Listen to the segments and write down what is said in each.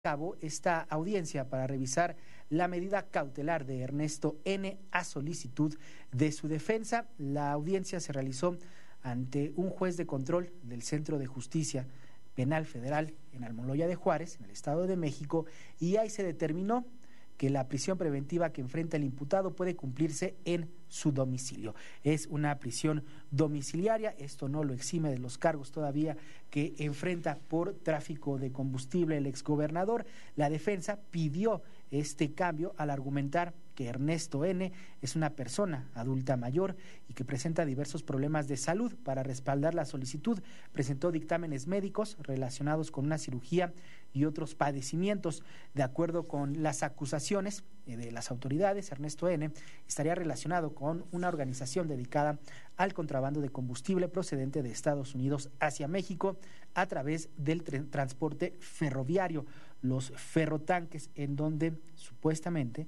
cabo esta audiencia para revisar la medida cautelar de Ernesto N. a solicitud de su defensa. La audiencia se realizó ante un juez de control del Centro de Justicia Penal Federal en Almoloya de Juárez, en el Estado de México, y ahí se determinó que la prisión preventiva que enfrenta el imputado puede cumplirse en su domicilio. Es una prisión domiciliaria, esto no lo exime de los cargos todavía que enfrenta por tráfico de combustible el exgobernador. La defensa pidió este cambio al argumentar que Ernesto N. es una persona adulta mayor y que presenta diversos problemas de salud. Para respaldar la solicitud, presentó dictámenes médicos relacionados con una cirugía y otros padecimientos. De acuerdo con las acusaciones de las autoridades, Ernesto N. estaría relacionado con una organización dedicada al contrabando de combustible procedente de Estados Unidos hacia México a través del transporte ferroviario, los ferrotanques, en donde supuestamente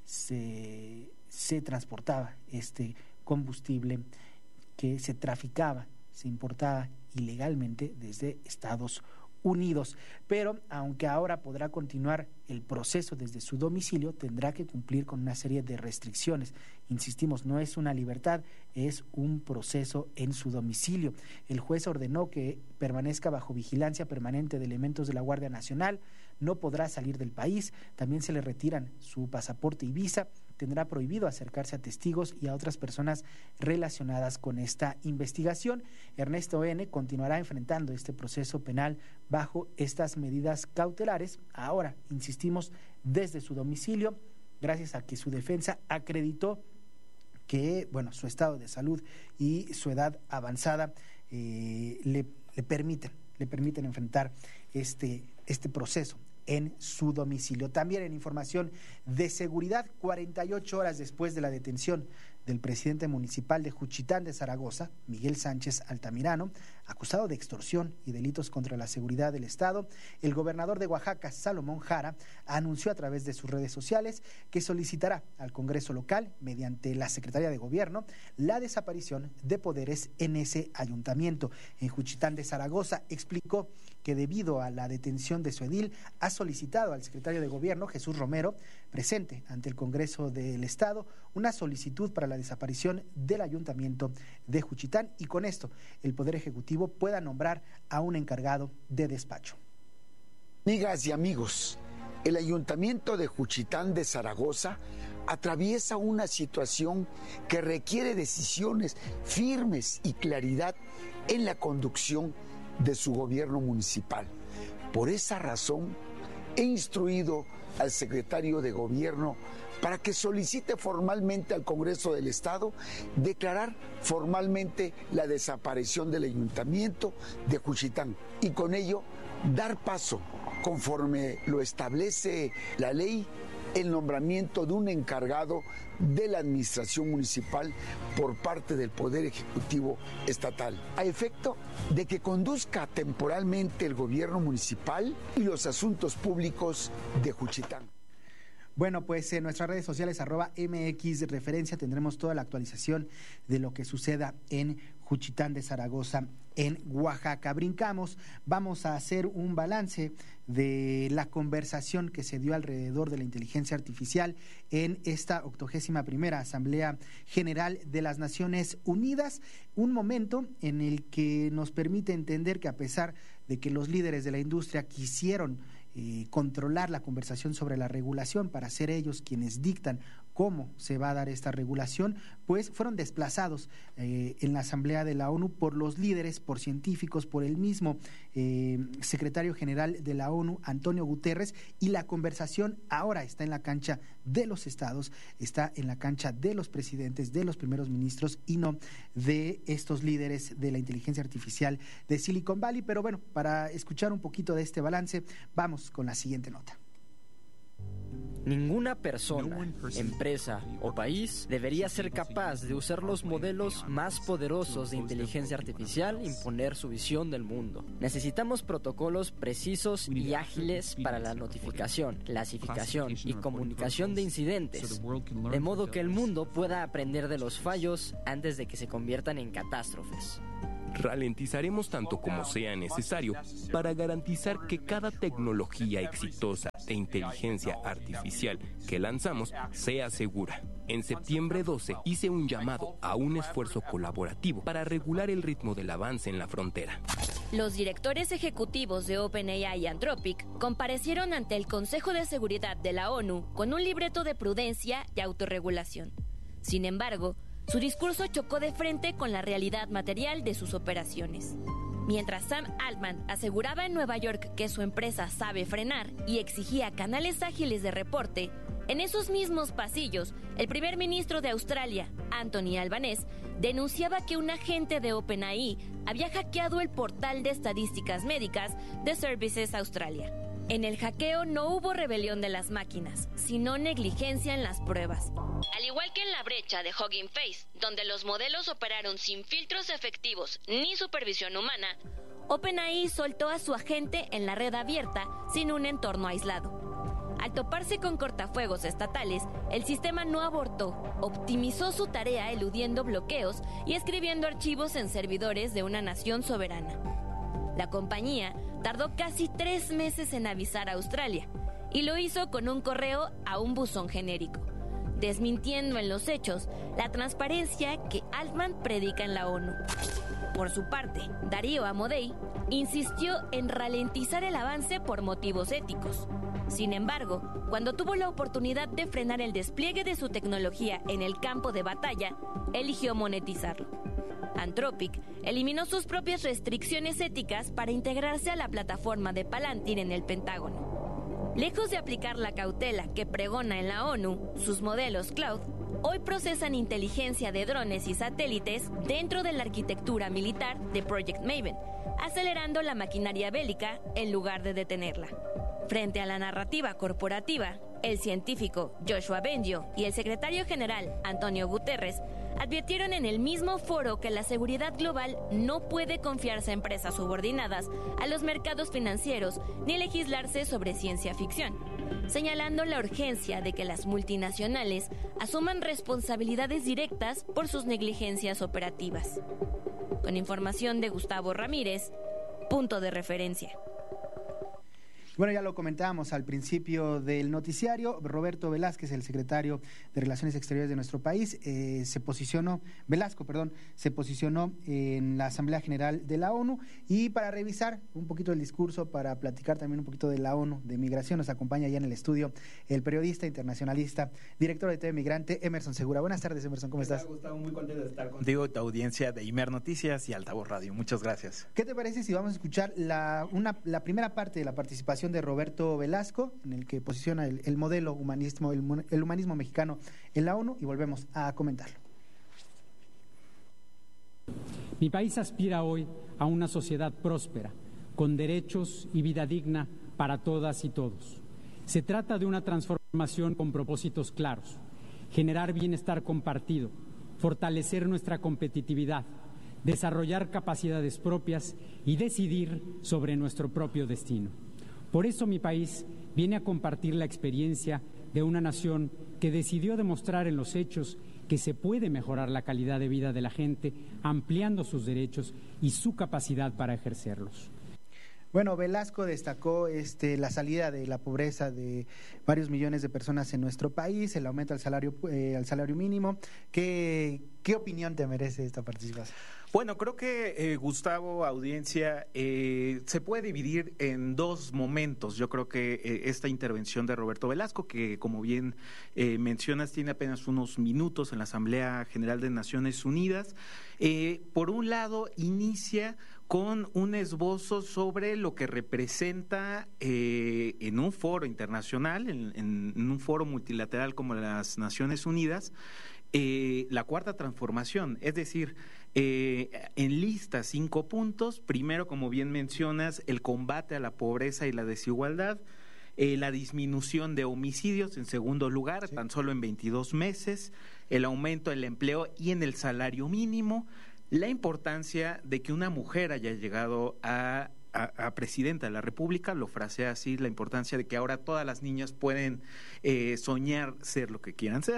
se transportaba este combustible que se traficaba, se importaba ilegalmente desde Estados Unidos. Pero aunque ahora podrá continuar el proceso desde su domicilio, tendrá que cumplir con una serie de restricciones. Insistimos, no es una libertad, es un proceso en su domicilio. El juez ordenó que permanezca bajo vigilancia permanente de elementos de la Guardia Nacional, no podrá salir del país, también se le retiran su pasaporte y visa, tendrá prohibido acercarse a testigos y a otras personas relacionadas con esta investigación. Ernesto N. continuará enfrentando este proceso penal bajo estas medidas cautelares, ahora, insistimos, desde su domicilio, gracias a que su defensa acreditó que, su estado de salud y su edad avanzada le permiten enfrentar este proceso en su domicilio. También en información de seguridad, 48 horas después de la detención del presidente municipal de Juchitán de Zaragoza, Miguel Sánchez Altamirano, acusado de extorsión y delitos contra la seguridad del Estado, el gobernador de Oaxaca, Salomón Jara, anunció a través de sus redes sociales que solicitará al Congreso local, mediante la Secretaría de Gobierno, la desaparición de poderes en ese ayuntamiento. En Juchitán de Zaragoza explicó que debido a la detención de su edil, ha solicitado al secretario de Gobierno, Jesús Romero, presente ante el Congreso del Estado, una solicitud para la desaparición del ayuntamiento de Juchitán y con esto el Poder Ejecutivo pueda nombrar a un encargado de despacho. Amigas y amigos, el ayuntamiento de Juchitán de Zaragoza atraviesa una situación que requiere decisiones firmes y claridad en la conducción de su gobierno municipal. Por esa razón, he instruido al secretario de Gobierno para que solicite formalmente al Congreso del Estado declarar formalmente la desaparición del ayuntamiento de Juchitán y con ello dar paso, conforme lo establece la ley, el nombramiento de un encargado de la administración municipal por parte del Poder Ejecutivo Estatal, a efecto de que conduzca temporalmente el gobierno municipal y los asuntos públicos de Juchitán. Bueno, pues en nuestras redes sociales @MXReferencia tendremos toda la actualización de lo que suceda en Juchitán de Zaragoza, en Oaxaca. Brincamos, vamos a hacer un balance de la conversación que se dio alrededor de la inteligencia artificial en esta 81ª Asamblea General de las Naciones Unidas, un momento en el que nos permite entender que a pesar de que los líderes de la industria quisieron controlar la conversación sobre la regulación para ser ellos quienes dictan cómo se va a dar esta regulación, pues fueron desplazados en la Asamblea de la ONU por los líderes, por científicos, por el mismo secretario general de la ONU, Antonio Guterres, y la conversación ahora está en la cancha de los estados, está en la cancha de los presidentes, de los primeros ministros y no de estos líderes de la inteligencia artificial de Silicon Valley. Pero bueno, para escuchar un poquito de este balance, vamos con la siguiente nota. Ninguna persona, empresa o país debería ser capaz de usar los modelos más poderosos de inteligencia artificial e imponer su visión del mundo. Necesitamos protocolos precisos y ágiles para la notificación, clasificación y comunicación de incidentes, de modo que el mundo pueda aprender de los fallos antes de que se conviertan en catástrofes. Ralentizaremos tanto como sea necesario para garantizar que cada tecnología exitosa de inteligencia artificial que lanzamos sea segura. En septiembre 12 hice un llamado a un esfuerzo colaborativo para regular el ritmo del avance en la frontera. Los directores ejecutivos de OpenAI y Anthropic comparecieron ante el Consejo de Seguridad de la ONU con un libreto de prudencia y autorregulación. Sin embargo, su discurso chocó de frente con la realidad material de sus operaciones. Mientras Sam Altman aseguraba en Nueva York que su empresa sabe frenar y exigía canales ágiles de reporte, en esos mismos pasillos, el primer ministro de Australia, Anthony Albanese, denunciaba que un agente de OpenAI había hackeado el portal de estadísticas médicas de Services Australia. En el hackeo no hubo rebelión de las máquinas, sino negligencia en las pruebas. Al igual que en la brecha de Hugging Face, donde los modelos operaron sin filtros efectivos ni supervisión humana, OpenAI soltó a su agente en la red abierta sin un entorno aislado. Al toparse con cortafuegos estatales, el sistema no abortó, optimizó su tarea eludiendo bloqueos y escribiendo archivos en servidores de una nación soberana. La compañía tardó casi 3 meses en avisar a Australia y lo hizo con un correo a un buzón genérico, desmintiendo en los hechos la transparencia que Altman predica en la ONU. Por su parte, Darío Amodei insistió en ralentizar el avance por motivos éticos. Sin embargo, cuando tuvo la oportunidad de frenar el despliegue de su tecnología en el campo de batalla, eligió monetizarlo. Anthropic eliminó sus propias restricciones éticas para integrarse a la plataforma de Palantir en el Pentágono. Lejos de aplicar la cautela que pregona en la ONU, sus modelos cloud hoy procesan inteligencia de drones y satélites dentro de la arquitectura militar de Project Maven, acelerando la maquinaria bélica en lugar de detenerla. Frente a la narrativa corporativa, el científico Joshua Bengio y el secretario general Antonio Guterres advirtieron en el mismo foro que la seguridad global no puede confiarse a empresas subordinadas a los mercados financieros ni legislarse sobre ciencia ficción, señalando la urgencia de que las multinacionales asuman responsabilidades directas por sus negligencias operativas. Con información de Gustavo Ramírez, Punto de Referencia. Bueno, ya lo comentábamos al principio del noticiario. Roberto Velázquez, el secretario de Relaciones Exteriores de nuestro país, se posicionó en la Asamblea General de la ONU. Y para revisar un poquito el discurso, para platicar también un poquito de la ONU, de migración, nos acompaña ya en el estudio el periodista internacionalista, director de TV Migrante, Emerson Segura. Buenas tardes, Emerson, ¿cómo estás? Gustavo, muy contento de estar contigo, tu audiencia de Imer Noticias y Altavoz Radio. Muchas gracias. ¿Qué te parece si vamos a escuchar la primera parte de la participación de Roberto Velasco, en el que posiciona el modelo humanismo, el humanismo mexicano en la ONU, y volvemos a comentarlo? Mi país aspira hoy a una sociedad próspera, con derechos y vida digna para todas y todos. Se trata de una transformación con propósitos claros: generar bienestar compartido, fortalecer nuestra competitividad, desarrollar capacidades propias y decidir sobre nuestro propio destino. Por eso mi país viene a compartir la experiencia de una nación que decidió demostrar en los hechos que se puede mejorar la calidad de vida de la gente, ampliando sus derechos y su capacidad para ejercerlos. Bueno, Velasco destacó la salida de la pobreza de varios millones de personas en nuestro país, el aumento al salario mínimo. ¿Qué opinión te merece esta participación? Bueno, creo que, Gustavo, audiencia, se puede dividir en 2 momentos. Yo creo que esta intervención de Roberto Velasco, que como bien mencionas, tiene apenas unos minutos en la Asamblea General de Naciones Unidas, por un lado inicia con un esbozo sobre lo que representa en un foro internacional, en un foro multilateral como las Naciones Unidas, la cuarta transformación, es decir, enlista 5 puntos. Primero, como bien mencionas, el combate a la pobreza y la desigualdad, la disminución de homicidios en segundo lugar, sí, tan solo en 22 meses, el aumento del empleo y en el salario mínimo, la importancia de que una mujer haya llegado a presidenta de la República, lo frasea así, la importancia de que ahora todas las niñas pueden soñar ser lo que quieran ser,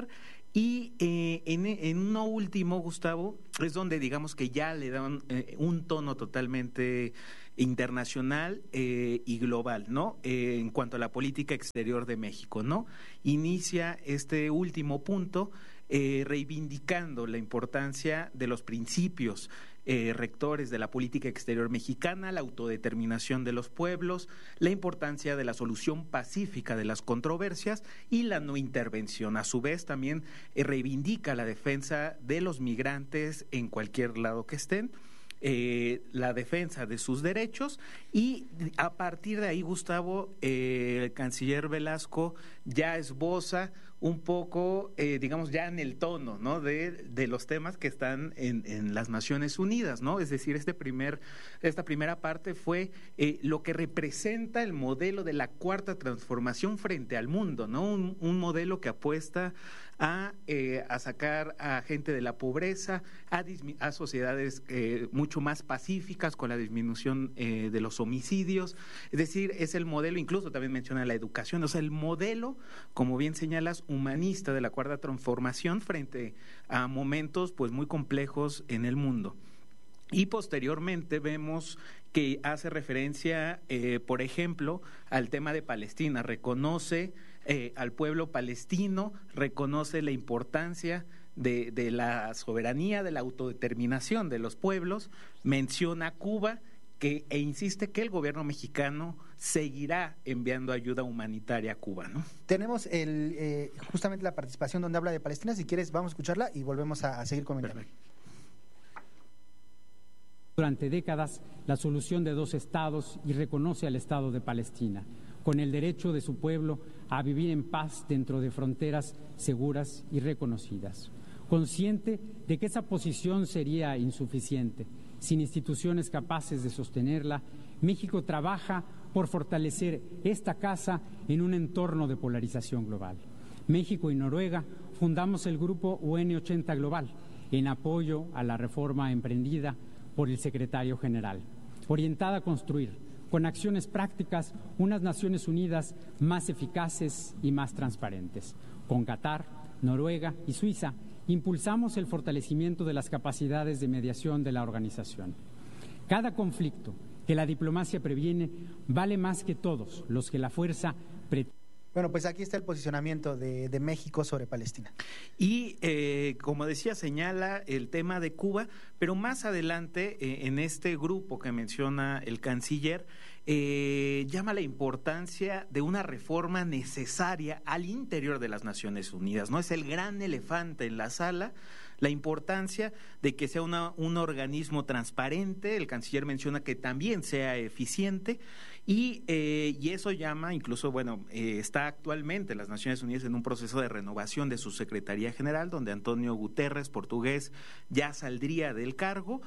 Y en uno último, Gustavo, es donde digamos que ya le dan un tono totalmente internacional y global, ¿no? En cuanto a la política exterior de México, ¿no? Inicia este último punto reivindicando la importancia de los principios rectores de la política exterior mexicana, la autodeterminación de los pueblos, la importancia de la solución pacífica de las controversias y la no intervención. A su vez, también reivindica la defensa de los migrantes en cualquier lado que estén, la defensa de sus derechos, y a partir de ahí, Gustavo, el canciller Velasco ya esboza un poco, digamos, ya en el tono, ¿no?, de los temas que están en las Naciones Unidas, ¿no? Es decir, esta primera parte fue lo que representa el modelo de la cuarta transformación frente al mundo, ¿no? Un modelo que apuesta a sacar a gente de la pobreza, a sociedades mucho más pacíficas con la disminución de los homicidios. Es decir, es el modelo, incluso también menciona la educación, o sea, el modelo, como bien señalas, humanista de la cuarta transformación frente a momentos pues muy complejos en el mundo. Y posteriormente vemos que hace referencia, por ejemplo, al tema de Palestina, reconoce al pueblo palestino, reconoce la importancia de la soberanía, de la autodeterminación de los pueblos, menciona a Cuba e insiste que el gobierno mexicano seguirá enviando ayuda humanitaria a Cuba, ¿no? Tenemos justamente la participación donde habla de Palestina. Si quieres, vamos a escucharla y volvemos a seguir comentando. Perfecto. Durante décadas, la solución de 2 estados y reconoce al Estado de Palestina, con el derecho de su pueblo a vivir en paz dentro de fronteras seguras y reconocidas. Consciente de que esa posición sería insuficiente, sin instituciones capaces de sostenerla, México trabaja por fortalecer esta casa en un entorno de polarización global. México y Noruega fundamos el grupo UN80 Global en apoyo a la reforma emprendida por el secretario general, orientada a construir, con acciones prácticas, unas Naciones Unidas más eficaces y más transparentes. Con Qatar, Noruega y Suiza impulsamos el fortalecimiento de las capacidades de mediación de la organización. Cada conflicto que la diplomacia previene vale más que todos los que la fuerza pretende. Bueno, pues aquí está el posicionamiento de México sobre Palestina. Y como decía, señala el tema de Cuba, pero más adelante en este grupo que menciona el canciller, llama la importancia de una reforma necesaria al interior de las Naciones Unidas, ¿no? Es el gran elefante en la sala, la importancia de que sea un organismo transparente. El canciller menciona que también sea eficiente y eso llama, incluso, bueno, está actualmente las Naciones Unidas en un proceso de renovación de su Secretaría General, donde Antonio Guterres, portugués, ya saldría del cargo.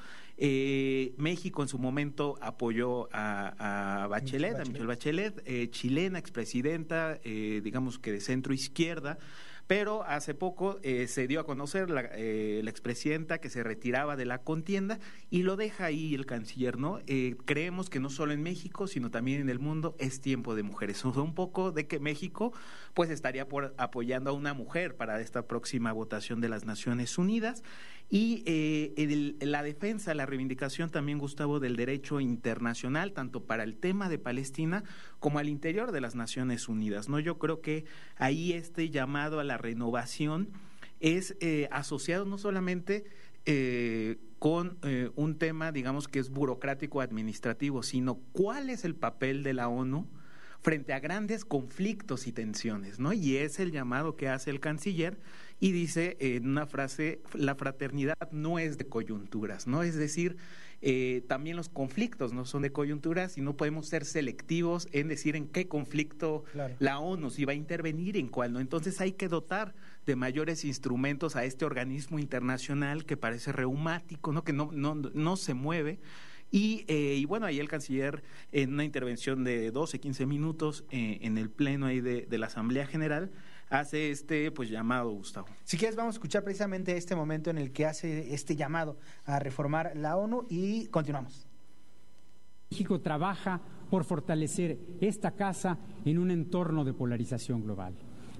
México en su momento apoyó a Bachelet, a Michelle Bachelet, chilena, expresidenta, digamos que de centro izquierda. Pero hace poco se dio a conocer la expresidenta que se retiraba de la contienda y lo deja ahí el canciller, ¿no? Creemos que no solo en México, sino también en el mundo es tiempo de mujeres. O sea, un poco de que México pues estaría apoyando a una mujer para esta próxima votación de las Naciones Unidas. Y la defensa, la reivindicación también, Gustavo, del derecho internacional, tanto para el tema de Palestina como al interior de las Naciones Unidas, ¿no? Yo creo que ahí este llamado a la renovación es asociado no solamente con un tema, digamos, que es burocrático administrativo, sino cuál es el papel de la ONU frente a grandes conflictos y tensiones, ¿no? Y es el llamado que hace el canciller y dice en una frase: la fraternidad no es de coyunturas, ¿no? Es decir, también los conflictos no son de coyunturas y no podemos ser selectivos en decir en qué conflicto la ONU si va a intervenir, en cuál no. Entonces hay que dotar de mayores instrumentos a este organismo internacional que parece reumático, ¿no? Que no se mueve. Y bueno, ahí el canciller, en una intervención de 12, 15 minutos en el pleno ahí de la Asamblea General, hace este pues llamado, Gustavo. Si quieres, vamos a escuchar precisamente este momento en el que hace este llamado a reformar la ONU y continuamos. México trabaja por fortalecer esta casa en un entorno de polarización global.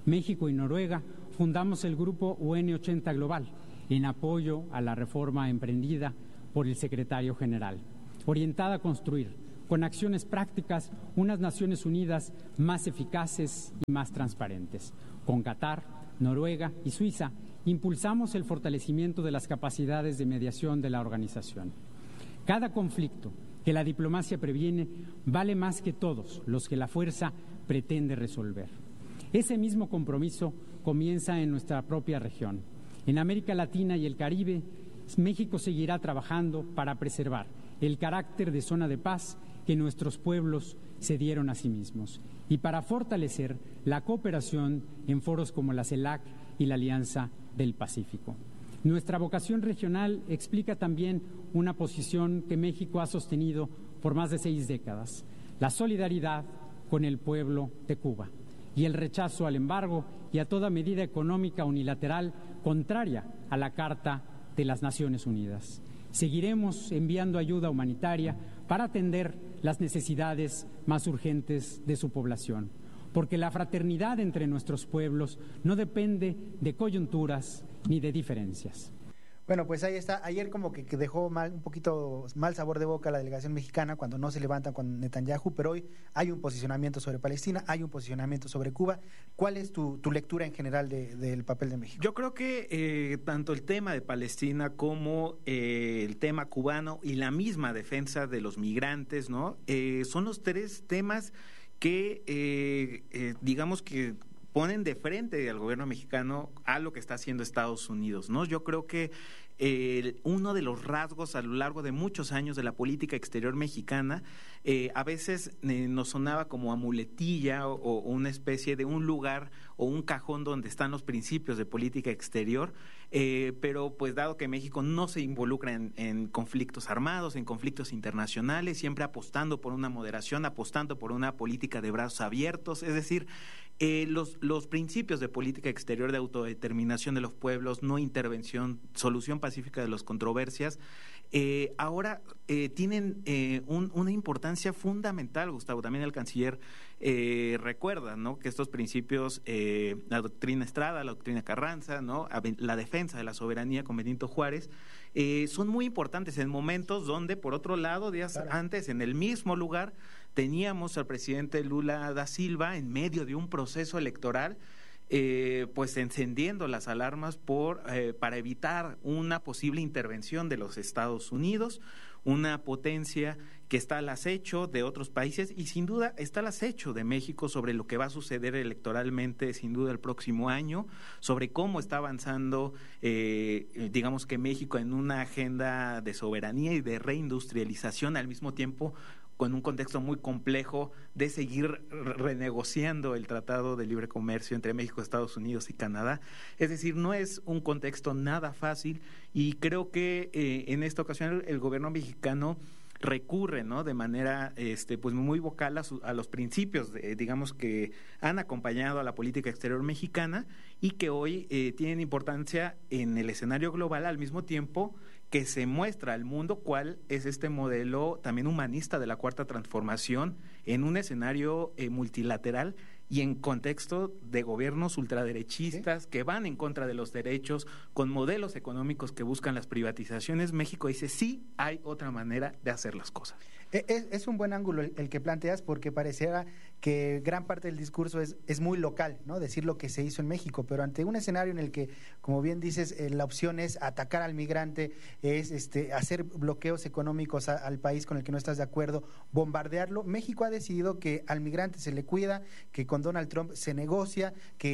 México y Noruega fundamos el grupo UN80 Global en apoyo a la reforma emprendida por el secretario general, orientada a construir, con acciones prácticas, unas Naciones Unidas más eficaces y más transparentes. Con Qatar, Noruega y Suiza impulsamos el fortalecimiento de las capacidades de mediación de la organización. Cada conflicto que la diplomacia previene vale más que todos los que la fuerza pretende resolver. Ese mismo compromiso comienza en nuestra propia región. En América Latina y el Caribe, México seguirá trabajando para preservar el carácter de zona de paz que nuestros pueblos se dieron a sí mismos y para fortalecer la cooperación en foros como la CELAC y la Alianza del Pacífico. Nuestra vocación regional explica también una posición que México ha sostenido por más de 6 décadas, la solidaridad con el pueblo de Cuba y el rechazo al embargo y a toda medida económica unilateral contraria a la Carta de las Naciones Unidas. Seguiremos enviando ayuda humanitaria para atender las necesidades más urgentes de su población, porque la fraternidad entre nuestros pueblos no depende de coyunturas ni de diferencias. Bueno, pues ahí está. Ayer como que dejó un poquito mal sabor de boca la delegación mexicana cuando no se levantan con Netanyahu, pero hoy hay un posicionamiento sobre Palestina, hay un posicionamiento sobre Cuba. ¿Cuál es tu lectura en general del papel de México? Yo creo que tanto el tema de Palestina como el tema cubano y la misma defensa de los migrantes, ¿no? Son los 3 temas que digamos que ponen de frente al gobierno mexicano a lo que está haciendo Estados Unidos, ¿no? Yo creo que uno de los rasgos a lo largo de muchos años de la política exterior mexicana a veces nos sonaba como a muletilla o una especie de un lugar o un cajón donde están los principios de política exterior, pero pues dado que México no se involucra en conflictos armados, en conflictos internacionales, siempre apostando por una moderación, apostando por una política de brazos abiertos, es decir, los principios de política exterior de autodeterminación de los pueblos, no intervención, solución pacífica de las controversias, ahora tienen una importancia fundamental, Gustavo. También el canciller recuerda, ¿no?, que estos principios, la doctrina Estrada, la doctrina Carranza, ¿no?, la defensa de la soberanía con Benito Juárez, son muy importantes en momentos donde, por otro lado, días antes, en el mismo lugar, teníamos al presidente Lula da Silva en medio de un proceso electoral, pues encendiendo las alarmas para evitar una posible intervención de los Estados Unidos, una potencia que está al acecho de otros países y sin duda está al acecho de México sobre lo que va a suceder electoralmente sin duda el próximo año, sobre cómo está avanzando digamos que México en una agenda de soberanía y de reindustrialización al mismo tiempo, con un contexto muy complejo de seguir renegociando el Tratado de Libre Comercio entre México, Estados Unidos y Canadá. Es decir, no es un contexto nada fácil y creo que en esta ocasión el gobierno mexicano recurre, ¿no?, de manera pues muy vocal a los principios digamos que han acompañado a la política exterior mexicana y que hoy tienen importancia en el escenario global, al mismo tiempo que se muestra al mundo cuál es este modelo también humanista de la Cuarta Transformación en un escenario multilateral y en contexto de gobiernos ultraderechistas que van en contra de los derechos, con modelos económicos que buscan las privatizaciones. México dice, sí, hay otra manera de hacer las cosas. Es un buen ángulo el que planteas, porque pareciera que gran parte del discurso es muy local, ¿no?, decir lo que se hizo en México, pero ante un escenario en el que, como bien dices, la opción es atacar al migrante, es hacer bloqueos económicos al país con el que no estás de acuerdo, bombardearlo. México ha decidido que al migrante se le cuida, que con Donald Trump se negocia,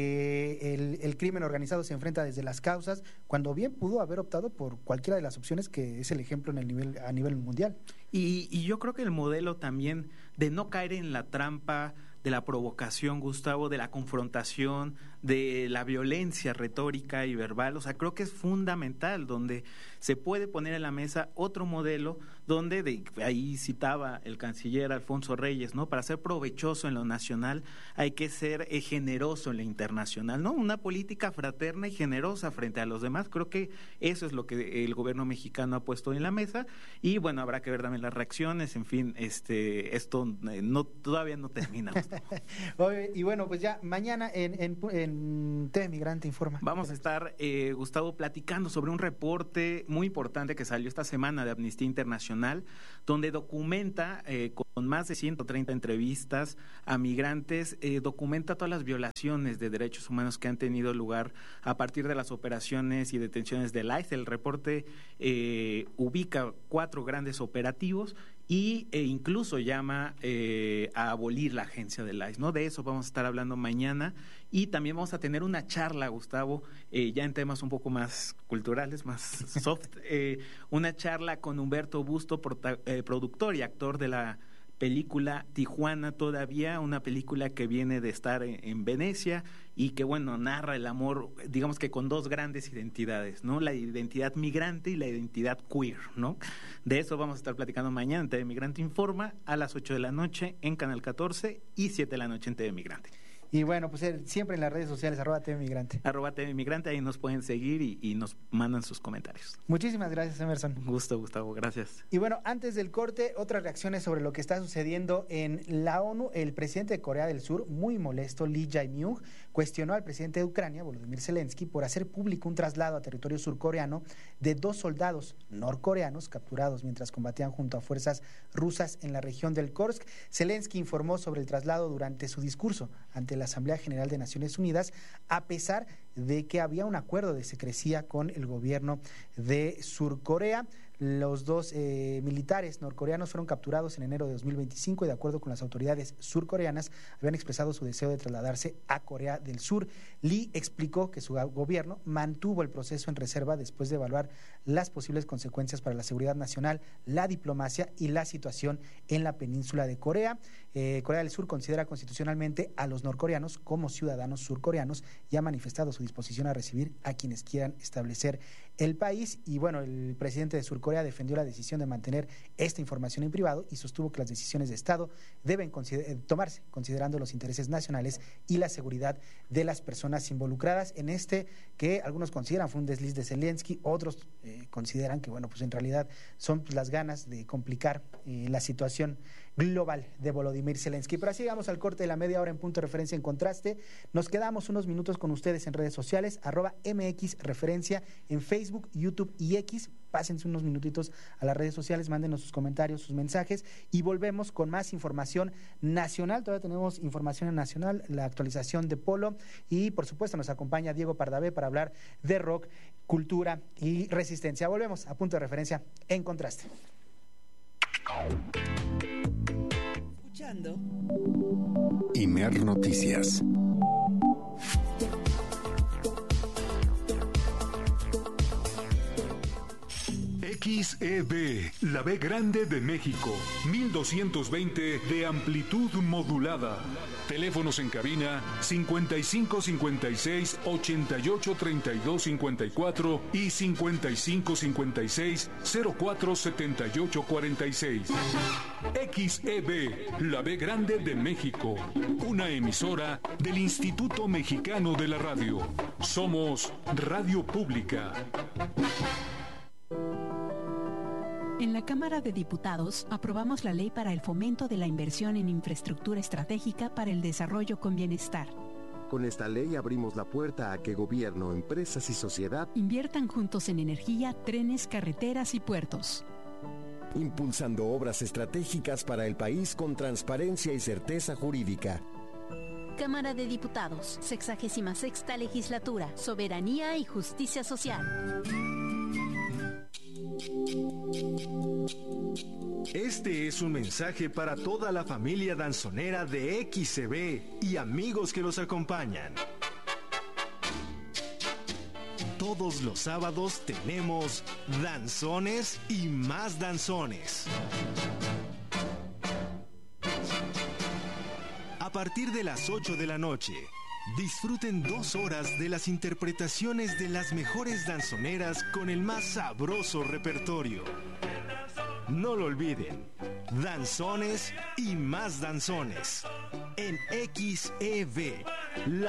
que el crimen organizado se enfrenta desde las causas, cuando bien pudo haber optado por cualquiera de las opciones que es el ejemplo a nivel mundial. Y yo creo que el modelo también de no caer en la trampa de la provocación, Gustavo, de la confrontación, de la violencia retórica y verbal, o sea, creo que es fundamental, donde se puede poner en la mesa otro modelo donde ahí citaba el canciller Alfonso Reyes, ¿no? Para ser provechoso en lo nacional hay que ser generoso en lo internacional, ¿no? Una política fraterna y generosa frente a los demás. Creo que eso es lo que el gobierno mexicano ha puesto en la mesa y bueno, habrá que ver también las reacciones, en fin, esto todavía no termina. Y bueno, pues ya mañana en TV Migrante Informa. Vamos a estar, Gustavo, platicando sobre un reporte muy importante que salió esta semana de Amnistía Internacional, donde documenta con más de 130 entrevistas a migrantes, documenta todas las violaciones de derechos humanos que han tenido lugar a partir de las operaciones y detenciones del ICE. El reporte ubica 4 grandes operativos e incluso llama a abolir la agencia del ICE, ¿no? De eso vamos a estar hablando mañana y también vamos a tener una charla, Gustavo, ya en temas un poco más culturales, más soft, una charla con Humberto Busto, productor y actor de la película Tijuana Todavía, una película que viene de estar en Venecia y que, bueno, narra el amor, digamos que con 2 grandes identidades, ¿no? La identidad migrante y la identidad queer, ¿no? De eso vamos a estar platicando mañana en TV Migrante Informa a las 8 de la noche en Canal 14 y 7 de la noche en TV Migrante. Y bueno, pues siempre en las redes sociales, @TV Migrante. @TV Migrante, ahí nos pueden seguir y nos mandan sus comentarios. Muchísimas gracias, Emerson. Un gusto, Gustavo, gracias. Y bueno, antes del corte, otras reacciones sobre lo que está sucediendo en la ONU. El presidente de Corea del Sur, muy molesto, Lee Jae-myung, cuestionó al presidente de Ucrania, Volodymyr Zelensky, por hacer público un traslado a territorio surcoreano de 2 soldados norcoreanos capturados mientras combatían junto a fuerzas rusas en la región del Kursk. Zelensky informó sobre el traslado durante su discurso ante la Asamblea General de Naciones Unidas, a pesar de que había un acuerdo de secrecía con el gobierno de Surcorea. Los 2 militares norcoreanos fueron capturados en enero de 2025 y, de acuerdo con las autoridades surcoreanas, habían expresado su deseo de trasladarse a Corea del Sur. Lee explicó que su gobierno mantuvo el proceso en reserva después de evaluar las posibles consecuencias para la seguridad nacional, la diplomacia y la situación en la península de Corea. Corea del Sur considera constitucionalmente a los norcoreanos como ciudadanos surcoreanos y ha manifestado su disposición a recibir a quienes quieran establecer el país. Y bueno, el presidente de Surcorea defendió la decisión de mantener esta información en privado y sostuvo que las decisiones de Estado deben tomarse considerando los intereses nacionales y la seguridad de las personas involucradas en que algunos consideran fue un desliz de Zelensky, otros consideran que, bueno, pues en realidad son las ganas de complicar la situación global de Volodymyr Zelensky. Pero así llegamos al corte de la media hora en Punto de Referencia en Contraste. Nos quedamos unos minutos con ustedes en redes sociales, @MX Referencia en Facebook, YouTube y X. Pásense unos minutitos a las redes sociales, mándenos sus comentarios, sus mensajes y volvemos con más información nacional. Todavía tenemos información nacional, la actualización de Polo y, por supuesto, nos acompaña Diego Pardavé para hablar de rock, cultura y resistencia. Volvemos a Punto de Referencia en Contraste. Escuchando Imer Noticias. XEB, la B grande de México, 1220 de amplitud modulada. Teléfonos en cabina 55 56 88 32 54 y 55 56 04 78 46. XEB, la B grande de México, una emisora del Instituto Mexicano de la Radio. Somos Radio Pública. En la Cámara de Diputados aprobamos la Ley para el Fomento de la Inversión en Infraestructura Estratégica para el Desarrollo con Bienestar. Con esta ley abrimos la puerta a que gobierno, empresas y sociedad inviertan juntos en energía, trenes, carreteras y puertos. Impulsando obras estratégicas para el país con transparencia y certeza jurídica. Cámara de Diputados, 66ª Legislatura, Soberanía y Justicia Social. Este es un mensaje para toda la familia danzonera de XCB y amigos que los acompañan. Todos los sábados tenemos danzones y más danzones. A partir de las 8 de la noche, disfruten 2 horas de las interpretaciones de las mejores danzoneras con el más sabroso repertorio. No lo olviden, danzones y más danzones. En XEV, la